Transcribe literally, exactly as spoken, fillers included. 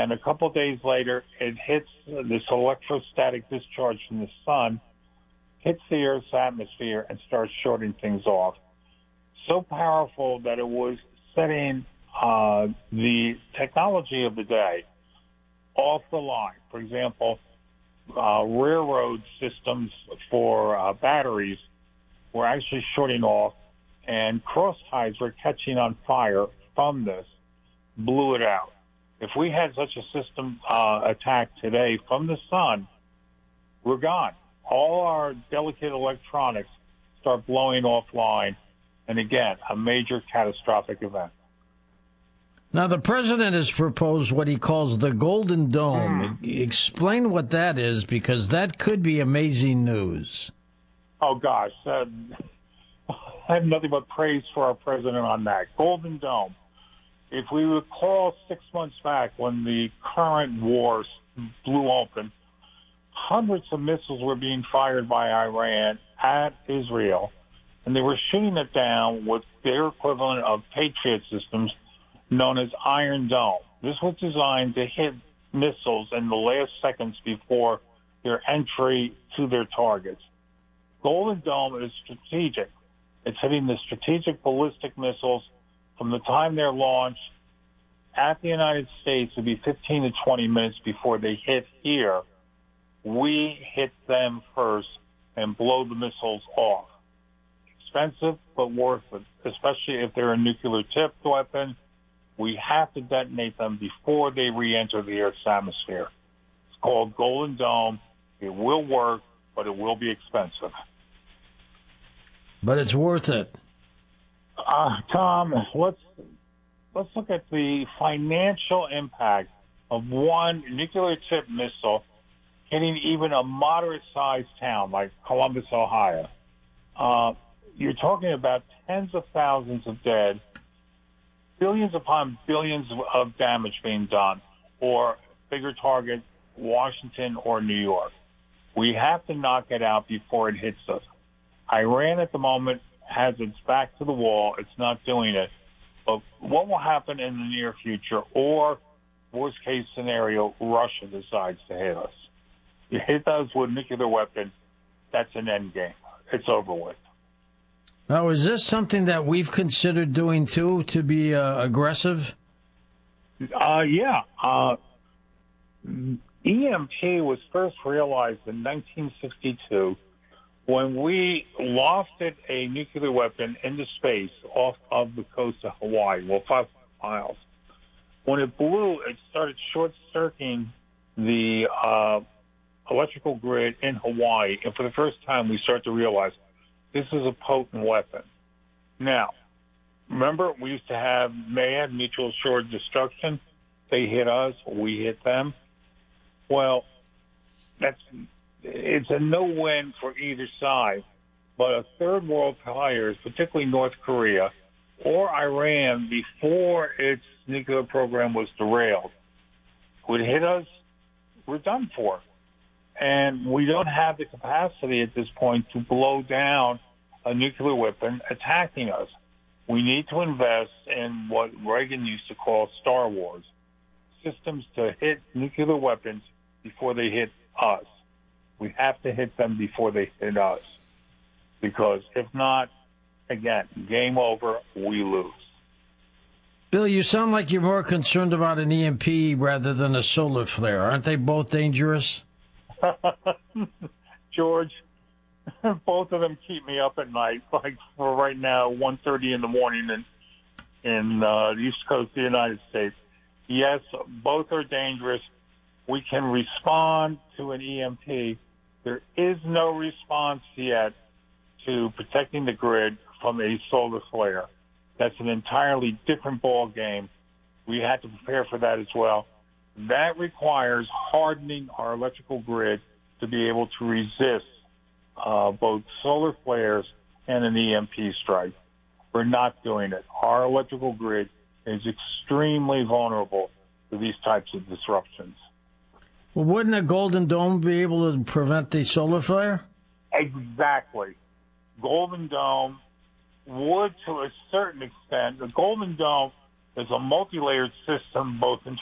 and a couple of days later, it hits this electrostatic discharge from the sun, hits the Earth's atmosphere, and starts shorting things off. So powerful that it was setting uh, the technology of the day off the line. For example, uh, railroad systems for uh, batteries were actually shorting off, and cross ties were catching on fire from this, blew it out. If we had such a system uh, attack today from the sun, we're gone. All our delicate electronics start blowing offline, and again, a major catastrophic event. Now, the president has proposed what he calls the Golden Dome. Mm. Explain what that is, because that could be amazing news. Oh, gosh. Uh, I have nothing but praise for our president on that. Golden Dome. If we recall six months back when the current war blew open, hundreds of missiles were being fired by Iran at Israel, and they were shooting it down with their equivalent of Patriot systems known as Iron Dome. This was designed to hit missiles in the last seconds before their entry to their targets. Golden Dome is strategic. It's hitting the strategic ballistic missiles from the time they're launched at the United States. It'd be fifteen to twenty minutes before they hit here. We hit them first and blow the missiles off. Expensive, but worth it, especially if they're a nuclear-tipped weapon. We have to detonate them before they re-enter the Earth's atmosphere. It's called Golden Dome. It will work, but it will be expensive. But it's worth it. Uh, Tom, let's let's look at the financial impact of one nuclear-tipped missile hitting even a moderate-sized town like Columbus, Ohio. Uh, you're talking about tens of thousands of dead, billions upon billions of damage being done, or bigger target, Washington or New York. We have to knock it out before it hits us. Iran at the moment has its back to the wall. It's not doing it. But what will happen in the near future, or worst case scenario, Russia decides to hit us? You hit us with a nuclear weapon, that's an end game. It's over with. Now, is this something that we've considered doing, too, to be uh, aggressive? Uh, yeah. Uh, E M P was first realized in nineteen sixty-two when we lofted a nuclear weapon into space off of the coast of Hawaii, well, five miles. When it blew, it started short-circuiting the uh, electrical grid in Hawaii, and for the first time, we start to realize this is a potent weapon. Now, remember, we used to have MAD, mutual assured destruction. They hit us, we hit them. Well, that's it's a no-win for either side. But a third world players, particularly North Korea or Iran, before its nuclear program was derailed, would hit us, we're done for. And we don't have the capacity at this point to blow down a nuclear weapon attacking us. We need to invest in what Reagan used to call Star Wars, systems to hit nuclear weapons before they hit us. We have to hit them before they hit us. Because if not, again, game over, we lose. Bill, you sound like you're more concerned about an E M P rather than a solar flare. Aren't they both dangerous? George, both of them keep me up at night. Like for right now, one thirty in the morning in, in uh, the East Coast of the United States. Yes, both are dangerous. We can respond to an E M P. There is no response yet to protecting the grid from a solar flare. That's an entirely different ball game. We had to prepare for that as well. That requires hardening our electrical grid to be able to resist uh, both solar flares and an E M P strike. We're not doing it. Our electrical grid is extremely vulnerable to these types of disruptions. Well, wouldn't a Golden Dome be able to prevent the solar flare? Exactly. Golden Dome would, to a certain extent. The Golden Dome is a multi-layered system, both in